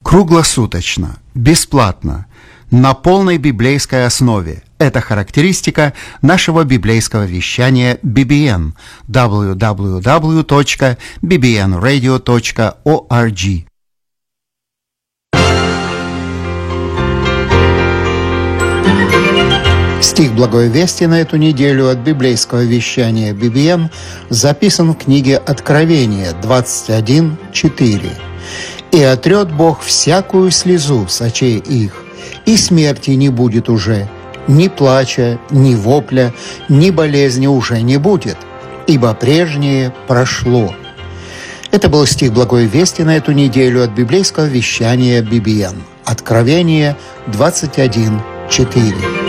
Круглосуточно, бесплатно, на полной библейской основе. Это характеристика нашего библейского вещания BBN www.bbnradio.org. Стих Благой Вести на эту неделю от библейского вещания BBN записан в книге Откровения 21:4. «И отрет Бог всякую слезу с очей их, и смерти не будет уже, ни плача, ни вопля, ни болезни уже не будет, ибо прежнее прошло». Это был стих Благой Вести на эту неделю от библейского вещания BBN. Откровение 21:4.